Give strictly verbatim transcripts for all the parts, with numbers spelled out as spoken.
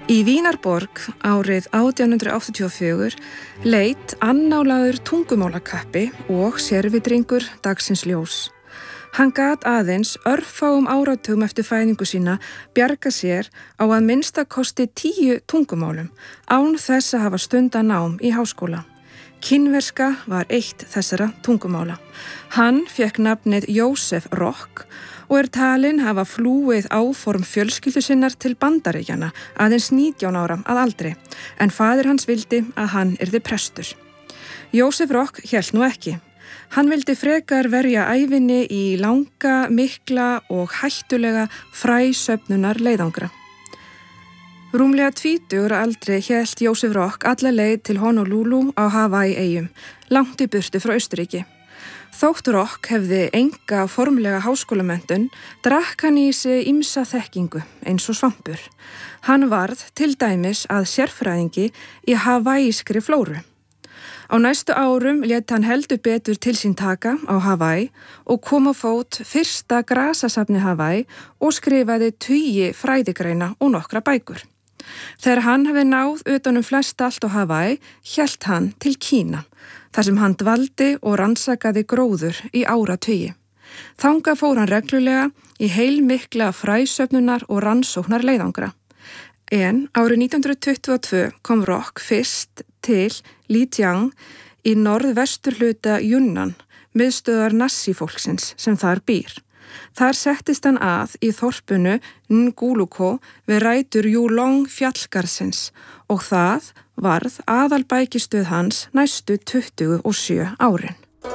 Í Vínarborg árið átján hundrað áttatíu og fjögur leit annálaður tungumálakappi og sérvitringur dagsins ljós. Hann gat aðeins örfáum áratugum eftir fæðingu sína bjarga sér á að minnsta kosti tíu tungumálum án þess að hafa stundað nám í háskóla. Kínverska var eitt þessara tungumála. Hann fékk nafnið Jósef Rock og er talinn hafa flúið áform fjölskyldu sinnar til Bandaríkjanna aðeins nítján ára að aldri, en faðir hans vildi að hann yrði prestur. Jósef Rock hélt nú ekki. Hann vildi frekar verja ævinni í langa, mikla og hættulega fræsöfnunar leiðangra. Rúmlega tvítugur að aldri hélt Jósef Rock alla leið til Honolulu á Hawaii-eyjum, langt í burtu frá Austurríki. Þótt Rock hefði enga formlega háskólamenntun, drakk hann í sig ýmsa þekkingu eins og svampur. Hann varð til dæmis að sérfræðingi í hawaiiskri flóru. Á næstu árum lét hann heldur betur til sín taka á Hawaii og kom á fót fyrsta grasasafni Hawaii og skrifaði tugi fræðigreina og nokkra bækur. Þegar hann hefði náð utan um flest allt á Hawaii, hélt hann til Kína, þar sem hann dvaldi og rannsakaði gróður í áratugi. Þangað fór hann reglulega í heilmikla fræsöfnunar og rannsóknar leiðangra. En árið nítján hundrað tuttugu og tvö kom Rock fyrst til Lijiang í norðvesturhluta Yunnan, miðstöðvar Nasi-fólksins sem þar býr. Þar settist hann að í þorpunu Nguluko við rætur Yulong fjallgarðsins og það varð aðalbækistöð hans næstu tuttugu og sjö árin.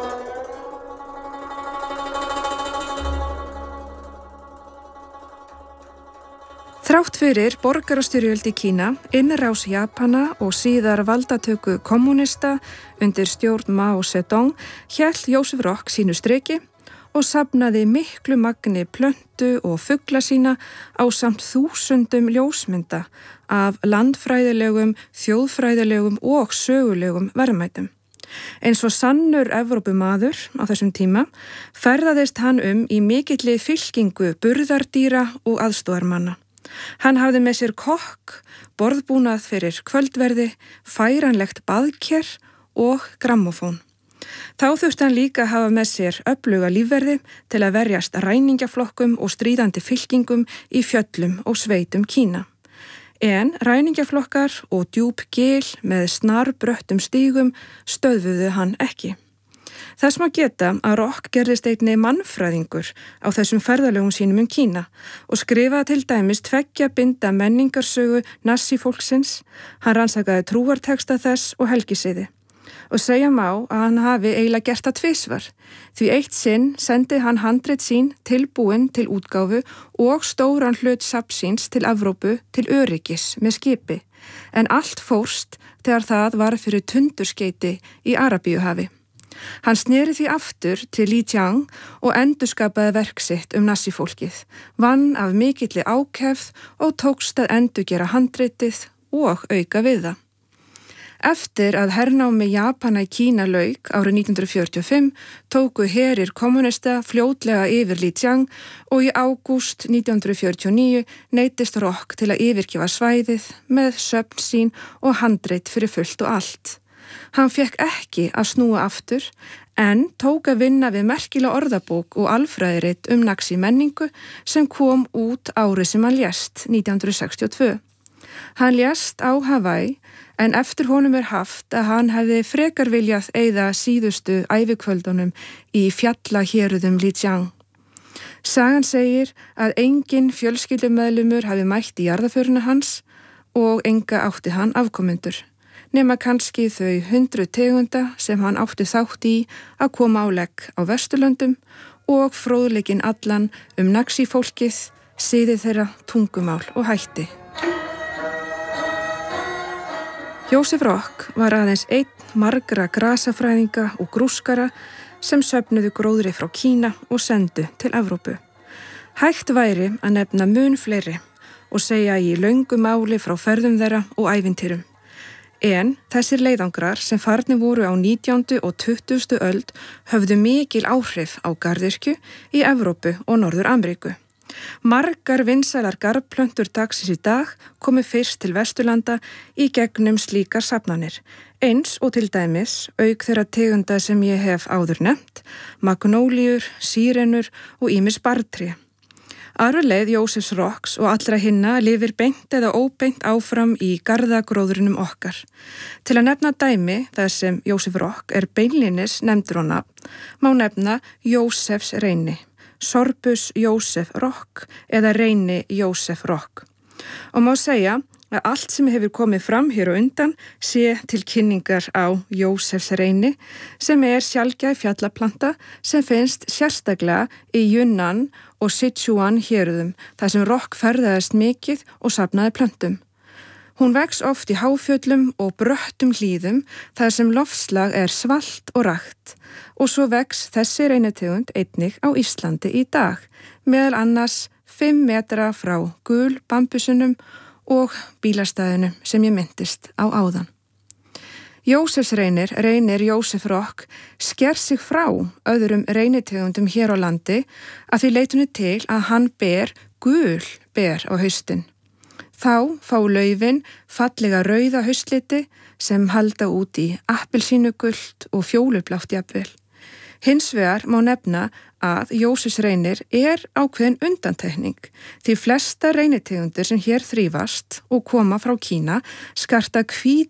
Þrátt fyrir borgarastyrjöld í Kína, innrás Japana og síðar valdatöku kommunista undir stjórn Mao Zedong hélt Jósef Rock sínu striki og safnaði miklu magni plöntu og fugla sína ásamt þúsundum ljósmynda af landfræðilegum, þjóðfræðilegum og sögulegum verðmætum. Eins og sannur Evrópumaður á þessum tíma ferðaðist hann um í mikilli fylkingu burðardýra og aðstoðarmanna. Hann hafði með sér kokk, borðbúnað fyrir kvöldverði, færanlegt baðker og grammófón. Þá þurfti hann líka að hafa með sér öfluga lífverði til að verjast ræningjaflokkum og stríðandi fylkingum í fjöllum og sveitum Kína. En ræningjaflokkar og djúp gil með snarbröttum stígum stöðvuðu hann ekki. Þess má geta að Rock gerðist einnig mannfræðingur á þessum ferðalögum sínum um Kína og skrifaði til dæmis tveggja binda menningarsögu Nasi-fólksins. Hann rannsakaði trúarteksta þess og helgisiði. Og segja má að hann hafi eiginlega gert það tvisvar, því eitt sinn sendi hann handrit sín tilbúin til útgáfu og stóran hlut safnsins til Evrópu til öryggis með skipi, en allt fórst þegar það var fyrir tundurskeyti í Arabíuhafi. Hann sneri því aftur til Lijiang og endurskapaði verk sitt um Nasi-fólkið, vann af mikilli ákefð og tókst að endurgera handritið og auka við það. Eftir að hernámi Japana í Kína lauk árið nítján hundrað fjörutíu og fimm tóku herir kommunista fljótlega yfir Lijiang og í ágúst nítján hundruð fjörutíu og níu neyddist Rock til að yfirgefa svæðið með söfn sín og handrit fyrir fullt og allt. Hann fékk ekki að snúa aftur en tók að vinna við merkilega orðabók og alfræðirit um Naxi menningu sem kom út árið sem hann lést nítján hundruð sextíu og tvö. Hann lést á Hawaii en eftir honum er haft að hann hefði frekar viljað eyða síðustu ævikvöldunum í fjallahéruðum Lijiang. Sagan segir að engin fjölskyldumeðlimur hafi mætt í jarðarförina hans og enga átti hann afkomendur, nema kannski þau hundruð tegunda sem hann átti þátt í að koma á legg á Vesturlöndum og fróðleikinn allan um Naxi-fólkið, siði þeirra, tungumál og hætti. Jósef Rock var aðeins einn margra grasafræðinga og grúskara sem söfnuðu gróðri frá Kína og sendu til Evrópu. Hægt væri að nefna mun fleiri og segja í löngu máli frá ferðum þeirra og ævintýrum. En þessir leiðangrar sem farnir voru á nítjándu og tuttugustu öld höfðu mikil áhrif á garðyrkju í Evrópu og Norður-Ameríku. Margar vinsælar garðplöntur dagsins í dag komu fyrst til Vesturlanda í gegnum slíkar safnanir, eins og til dæmis auk þeirra tegunda sem ég hef áður nefnt, magnóliur, sírenur og ýmis barrtré. Arfleið Jósefs Rocks og allra hinna lifir beint eða óbeint áfram í garðagróðrinum okkar. Til að nefna dæmi þar sem Jósef Rock er beinlínis nefndur á nafn, má nefna Jósefs Reyni, Sorbus Jósef Rock eða Reyni Jósef Rock. Og má segja að allt sem hefur komið fram hér á undan sé til kynningar á Jósefs Reyni sem er sjaldgæf fjallaplanta sem finnst sérstaklega í Yunnan og Sichuan héruðum þar sem Rock ferðaðist mikið og safnaði plöntum. Hún vex oft í háfjöllum og bröttum hlíðum þar sem loftslag er svalt og rakt og svo vex þessi reynitegund einnig á Íslandi í dag, meðal annars fimm metra frá gul bambusunum og bílastæðinu sem ég myndist á áðan. Jósefs Reynir, Reynir Jósef Rock, sker sig frá öðrum reynitegundum hér á landi að því leitunni til að hann ber gul ber á haustin. Þá fá laufin fallega rauða haustliti sem halda út í appelsínugult og fjólublátt jafnvel. Hins vegar má nefna að Jósefs Reynir er ákveðin undantekning því flesta reynitegundir sem hér þrífast og koma frá Kína skarta hvít